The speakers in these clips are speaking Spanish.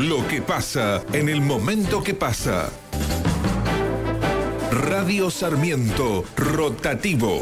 Lo que pasa en el momento que pasa. Radio Sarmiento, rotativo.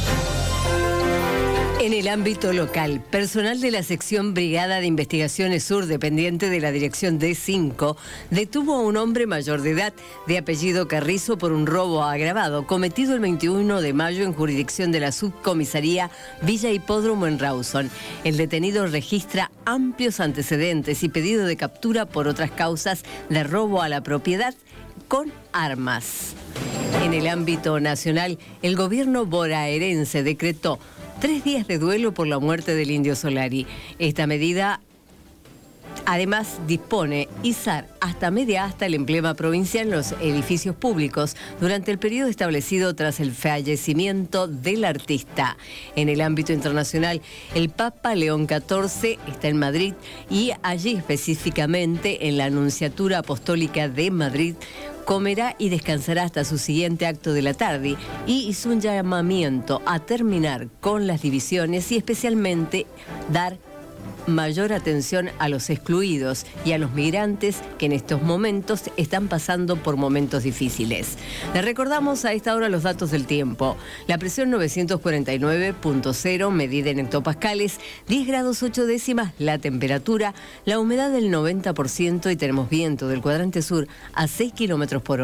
En el ámbito local, personal de la sección Brigada de Investigaciones Sur, dependiente de la Dirección D5, detuvo a un hombre mayor de edad, de apellido Carrizo, por un robo agravado, cometido el 21 de mayo en jurisdicción de la Subcomisaría Villa Hipódromo en Rawson. El detenido registra amplios antecedentes y pedido de captura por otras causas de robo a la propiedad con armas. En el ámbito nacional, el gobierno bonaerense decretó 3 días de duelo por la muerte del Indio Solari. Esta medida además dispone izar hasta media asta el emblema provincial en los edificios públicos durante el periodo establecido tras el fallecimiento del artista. En el ámbito internacional, el Papa León XIV está en Madrid y allí específicamente en la Nunciatura Apostólica de Madrid comerá y descansará hasta su siguiente acto de la tarde y hizo un llamamiento a terminar con las divisiones y especialmente dar mayor atención a los excluidos y a los migrantes que en estos momentos están pasando por momentos difíciles. Les recordamos a esta hora los datos del tiempo. La presión 949.0 medida en hectopascales, 10 grados 8 décimas la temperatura, la humedad del 90% y tenemos viento del cuadrante sur a 6 kilómetros por hora.